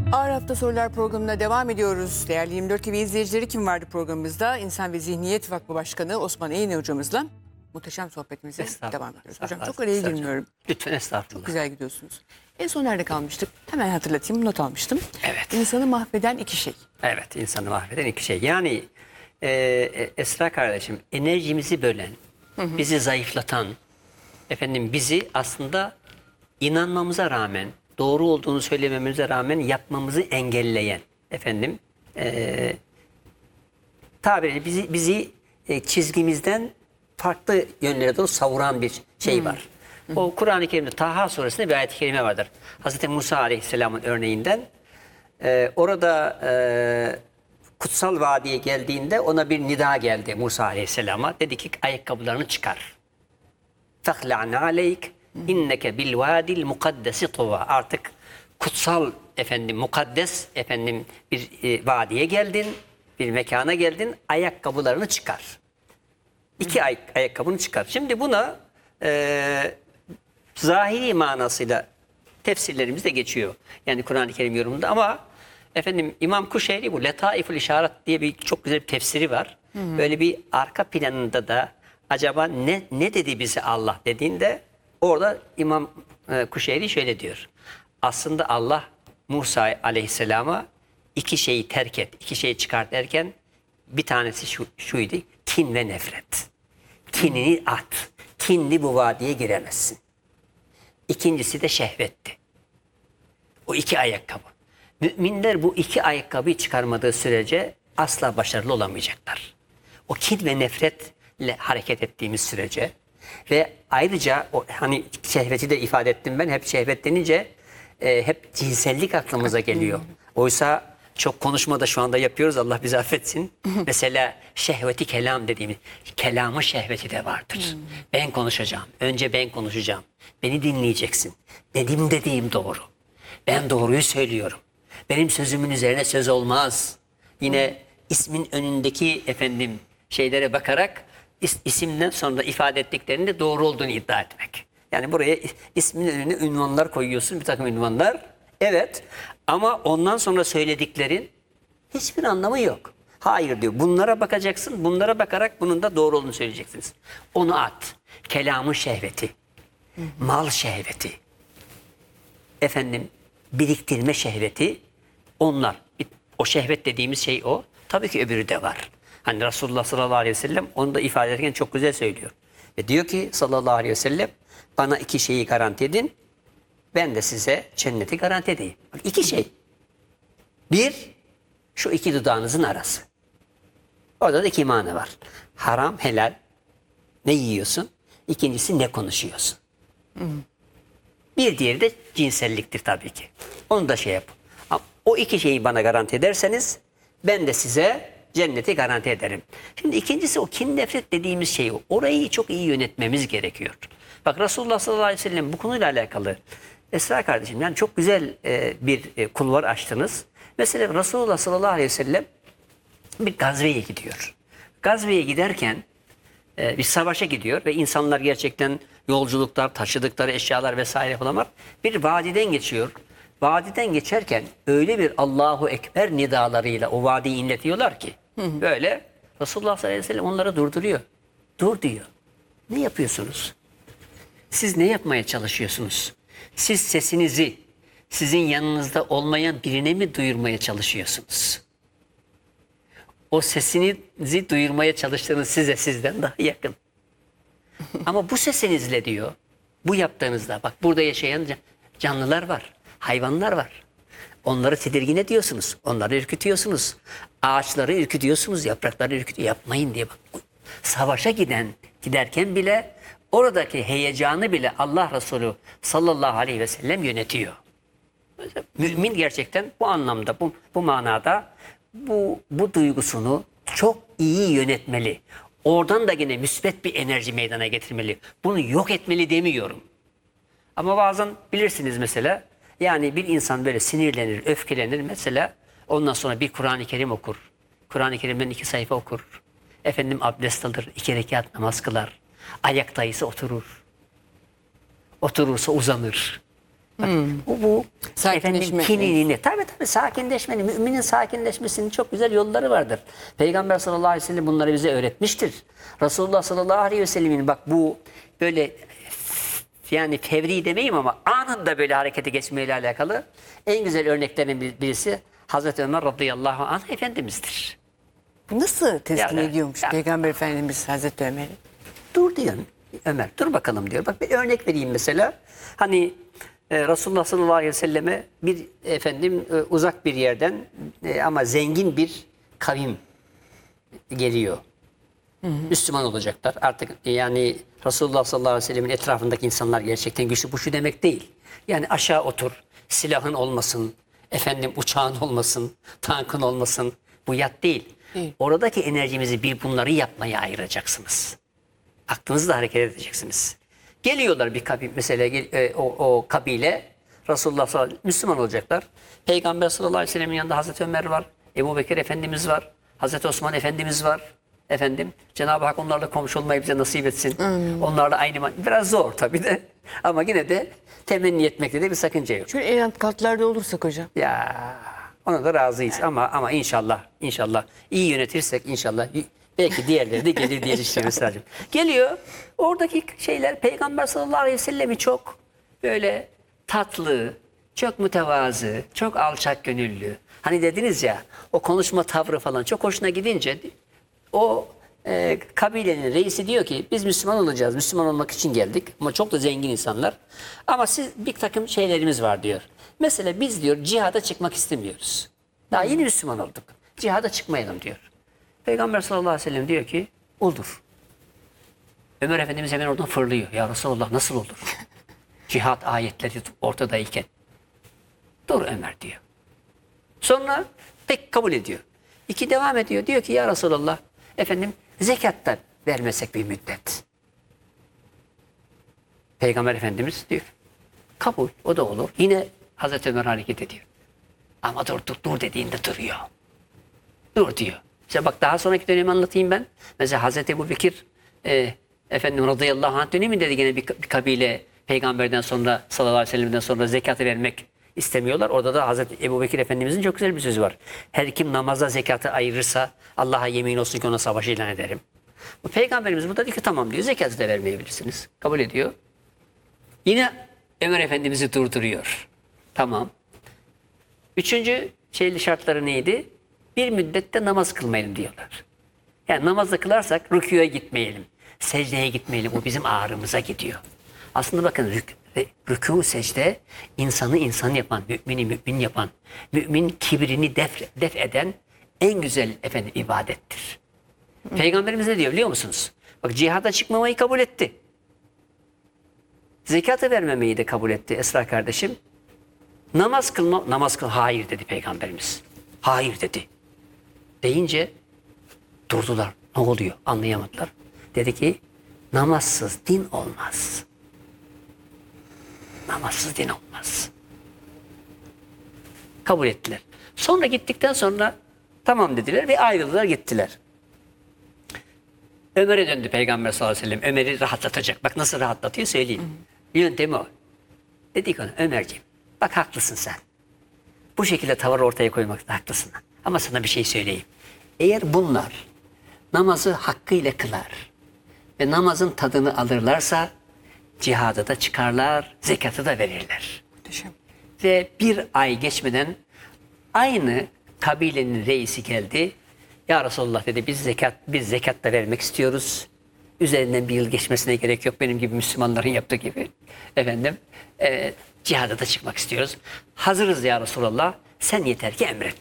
Ağır Hafta Sorular programına devam ediyoruz. Değerli 24 TV izleyicileri, kim vardı programımızda? İnsan ve Zihniyet Vakfı Başkanı Osman Eğne hocamızla muhteşem sohbetimize devam ediyoruz. Hocam çok araya girmiyorum. Lütfen estağfurullah. Çok güzel gidiyorsunuz. En son nerede kalmıştık? Hemen hatırlatayım, not almıştım. Evet. İnsanı mahveden iki şey. Evet, insanı mahveden iki şey. Yani Esra kardeşim, enerjimizi bölen, bizi zayıflatan, bizi aslında inanmamıza rağmen, doğru olduğunu söylememize rağmen yapmamızı engelleyen, tabiri bizi çizgimizden farklı yönlere doğru savuran bir şey var. O Kur'an-ı Kerim'de Taha suresinde bir ayet-i kerime vardır. Hazreti Musa Aleyhisselam'ın örneğinden. Orada kutsal vadiye geldiğinde ona bir nida geldi Musa Aleyhisselam'a. Dedi ki ayakkabılarını çıkar. فَخْلَعْنَ عَلَيْكَ اِنَّكَ بِالْوَادِ الْمُقَدَّسِ طُوَى. Artık kutsal mukaddes bir vadiye geldin, bir mekana geldin, ayakkabılarını çıkar. İki ayakkabını çıkar. Şimdi buna zahiri manasıyla tefsirlerimizde geçiyor. Yani Kur'an-ı Kerim yorumunda ama İmam Kuşeyri bu Letaiful İşaret diye bir çok güzel bir tefsiri var. Böyle bir arka planında da acaba ne dedi bize Allah dediğinde orada İmam Kuşeyri şöyle diyor. Aslında Allah Musa Aleyhisselam'a iki şeyi terk et, iki şeyi çıkart derken bir tanesi şuydu: kin ve nefret. Kinini at. Kinli bu vadiye giremezsin. İkincisi de şehvetti. O iki ayakkabı. Müminler bu iki ayakkabıyı çıkarmadığı sürece asla başarılı olamayacaklar. O kin ve nefretle hareket ettiğimiz sürece ve ayrıca o hani şehveti de ifade ettim ben. Hep şehvet denince hep cinsellik aklımıza geliyor. Oysa çok konuşmada şu anda yapıyoruz, Allah bizi affetsin. Mesela şehveti kelam dediğimiz, kelamı şehveti de vardır. Ben konuşacağım, önce ben konuşacağım. Beni dinleyeceksin. Dediğim doğru. Ben doğruyu söylüyorum. Benim sözümün üzerine söz olmaz. Yine ismin önündeki şeylere bakarak isimden sonra ifade ettiklerinde doğru olduğunu iddia etmek. Yani buraya ismin önüne ünvanlar koyuyorsun, bir takım ünvanlar. Evet, ama ondan sonra söylediklerin hiçbir anlamı yok. Hayır diyor, bunlara bakacaksın, bunlara bakarak bunun da doğru olduğunu söyleyeceksiniz. Onu at. Kelamın şehveti, mal şehveti, biriktirme şehveti, onlar. O şehvet dediğimiz şey o. Tabii ki öbürü de var. Hani Resulullah sallallahu aleyhi ve sellem onu da ifade ederken çok güzel söylüyor. Ve diyor ki sallallahu aleyhi ve sellem, bana iki şeyi garanti edin, ben de size cenneti garanti edeyim. Bak, iki şey. Bir, şu iki dudağınızın arası. Orada da iki mana var. Haram, helal. Ne yiyorsun? İkincisi ne konuşuyorsun? Bir diğeri de cinselliktir tabii ki. Onu da yap. O iki şeyi bana garanti ederseniz ben de size cenneti garanti ederim. Şimdi ikincisi o kin nefret dediğimiz şey. Orayı çok iyi yönetmemiz gerekiyor. Bak Resulullah sallallahu aleyhi ve sellem bu konuyla alakalı. Esra kardeşim, yani çok güzel bir kulvar açtınız. Mesela Resulullah sallallahu aleyhi ve sellem bir gazveye gidiyor. Gazveye giderken bir savaşa gidiyor ve insanlar gerçekten yolculuklar, taşıdıkları eşyalar vesaire falan var. Bir vadiden geçiyor. Vadiden geçerken öyle bir Allahu Ekber nidalarıyla o vadiyi inletiyorlar ki böyle Resulullah sallallahu aleyhi ve sellem onları durduruyor. Dur diyor. Ne yapıyorsunuz? Siz ne yapmaya çalışıyorsunuz? Siz sesinizi sizin yanınızda olmayan birine mi duyurmaya çalışıyorsunuz? O sesinizi duyurmaya çalıştığınız size sizden daha yakın. Ama bu sesinizle diyor, bu yaptığınızda bak burada yaşayan canlılar var, hayvanlar var. Onları tedirgin ediyorsunuz, onları ürkütüyorsunuz. Ağaçları ürkütüyorsunuz, yaprakları ürkütüyorsunuz. Yapmayın diye bak. Savaşa giderken bile oradaki heyecanı bile Allah Resulü sallallahu aleyhi ve sellem yönetiyor. Mümin gerçekten bu anlamda, bu manada bu duygusunu çok iyi yönetmeli. Oradan da yine müsbet bir enerji meydana getirmeli. Bunu yok etmeli demiyorum. Ama bazen bilirsiniz mesela, yani bir insan böyle sinirlenir, öfkelenir mesela, ondan sonra bir Kur'an-ı Kerim okur. Kur'an-ı Kerim'den 2 sayfa okur. Abdest alır, 2 rekat namaz kılar. Ayaktaysa oturur. Oturursa uzanır. Bak, bu Sakinleşme. efendim kinini, tabii sakinleşmenin, müminin sakinleşmesinin çok güzel yolları vardır. Peygamber sallallahu aleyhi ve sellem bunları bize öğretmiştir. Resulullah sallallahu aleyhi ve sellemin bak bu böyle yani fevri demeyeyim ama anında böyle harekete geçmeyle alakalı en güzel örneklerin birisi Hazreti Ömer radıyallahu anh Efendimiz'dir. Nasıl teskin Yani, ediyormuş ya. Peygamber Efendimiz Hazreti Ömer'i? Dur diyor Ömer, dur bakalım diyor. Bak bir örnek vereyim mesela. Hani Resulullah sallallahu aleyhi ve selleme bir uzak bir yerden ama zengin bir kavim geliyor. Müslüman olacaklar. Artık yani Resulullah sallallahu aleyhi ve sellemin etrafındaki insanlar gerçekten güçlü. Bu şu demek değil. Yani aşağı otur, silahın olmasın, uçağın olmasın, tankın olmasın. Bu yat değil. Değil. Oradaki enerjimizi bunları yapmaya ayıracaksınız. Aklınızla hareket edeceksiniz. Geliyorlar bir kabile, mesela o kabile Resulullah sallallahu aleyhi ve sellem Müslüman olacaklar. Peygamber sallallahu aleyhi ve sellemin yanında Hazreti Ömer var, Ebu Bekir Efendimiz var, Hazreti Osman Efendimiz var. Cenab-ı Hak onlarla komşu olmayı bize nasip etsin. Onlarla aynı, biraz zor tabii de ama yine de temenni etmekte de bir sakınca yok. Şöyle en alt katlarda olursak hocam. Ya ona da razıyız ama inşallah iyi yönetirsek inşallah belki diğerleri de gelir diye düşünüyoruz sadece. Geliyor oradaki şeyler Peygamber sallallahu aleyhi ve sellem'i çok böyle tatlı, çok mütevazı, çok alçak gönüllü. Hani dediniz ya o konuşma tavrı falan çok hoşuna gidince o kabilenin reisi diyor ki biz Müslüman olacağız. Müslüman olmak için geldik ama çok da zengin insanlar. Ama bir takım şeylerimiz var diyor. Mesela biz diyor cihada çıkmak istemiyoruz. Daha yeni Müslüman olduk. Cihada çıkmayalım diyor. Peygamber sallallahu aleyhi ve sellem diyor ki olur. Ömer Efendimiz hemen oradan fırlıyor. Ya Resulallah nasıl olur? Cihad ayetleri ortadayken. Dur Ömer diyor. Sonra pek kabul ediyor. Devam ediyor. Diyor ki ya Resulallah zekat da vermesek bir müddet. Peygamber Efendimiz diyor. Kabul. O da olur. Yine Hazreti Ömer hareket ediyor. Ama dur dediğinde duruyor. Dur diyor. İşte bak daha sonraki dönemi anlatayım ben. Mesela Hazreti Ebu Bekir radıyallahu anh döneminde de yine bir kabile peygamberden sonra sallallahu aleyhi ve sellem'den sonra zekatı vermek istemiyorlar. Orada da Hazreti Ebu Bekir Efendimizin çok güzel bir sözü var. Her kim namaza zekatı ayırırsa Allah'a yemin olsun ki ona savaş ilan ederim. Bu Peygamberimiz burada diyor ki tamam diyor zekatı da vermeyebilirsiniz. Kabul ediyor. Yine Ömer Efendimiz'i durduruyor. Tamam. Üçüncü şartları neydi? Bir müddette namaz kılmayalım diyorlar. Yani namazı kılarsak rükûya gitmeyelim. Secdeye gitmeyelim. O bizim ağrımıza gidiyor. Aslında bakın rükû secde insanı insan yapan, mümini mümin yapan, mümin kibrini def eden en güzel ibadettir. Peygamberimiz ne diyor biliyor musunuz? Bak cihada çıkmamayı kabul etti. Zekatı vermemeyi de kabul etti Esra kardeşim. Namaz kıl, hayır dedi Peygamberimiz. Hayır dedi. Deyince durdular. Ne oluyor? Anlayamadılar. Dedi ki namazsız din olmaz. Namazsız din olmaz. Kabul ettiler. Sonra gittikten sonra tamam dediler ve ayrıldılar gittiler. Ömer'e döndü Peygamber sallallahu aleyhi ve sellem. Ömer'i rahatlatacak. Bak nasıl rahatlatıyor söyleyeyim. Yöntemi o. Dedi ki ona Ömerciğim bak haklısın sen. Bu şekilde tavır ortaya koymakta haklısın. Ama sana bir şey söyleyeyim. Eğer bunlar namazı hakkıyla kılar ve namazın tadını alırlarsa cihada da çıkarlar, zekatı da verirler. Muhteşem. Ve bir ay geçmeden aynı kabilenin reisi geldi. Ya Resulullah dedi biz zekat da vermek istiyoruz. Üzerinden bir yıl geçmesine gerek yok benim gibi Müslümanların yaptığı gibi. Cihada da çıkmak istiyoruz. Hazırız ya Resulullah. Sen yeter ki emret.